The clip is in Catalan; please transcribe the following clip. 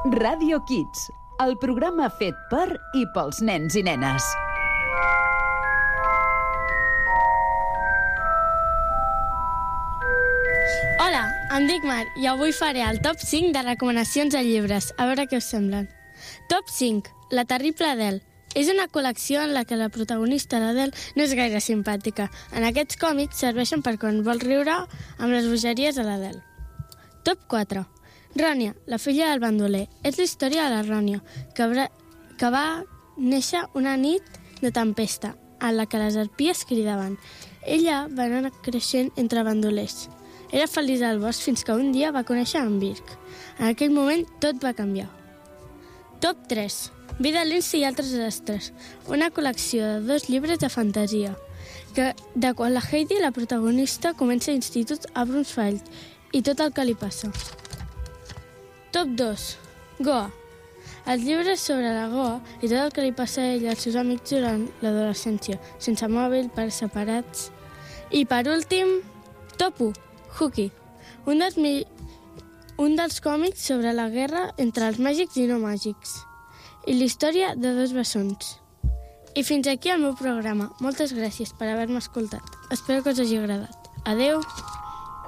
Ràdio Kids, el programa fet per i pels nens i nenes. Hola, em dic Mar i avui faré el top 5 de recomanacions de llibres. A veure què us semblen. Top 5. La terrible Adele. És una col·lecció en la que la protagonista, l'Adele, no és gaire simpàtica. En aquests còmics serveixen per quan vol riure amb les bogeries de l'Adele. Top 4. Rònia, la filla del bandoler. És la història de la Rònia, que va néixer una nit de tempesta, en la que les arpies cridaven. Ella va anar creixent entre bandolers. Era feliç al bosc fins que un dia va conèixer en Birk. En aquell moment tot va canviar. Top 3. Vida Lindsay i altres desastres. Una col·lecció de 2 llibres de fantasia, de quan la Heidi, la protagonista, comença l'institut a Brunfeld i tot el que li passa. Top 2. Goa. Els llibres sobre la Goa i tot el que li passa a ella i als seus amics durant l'adolescència, sense mòbil, per separats. I per últim, Top 1. Hooky, un dels còmics sobre la guerra entre els màgics i no màgics i la història de 2 bessons. I fins aquí el meu programa. Moltes gràcies per haver-me escoltat. Espero que us hagi agradat. Adeu!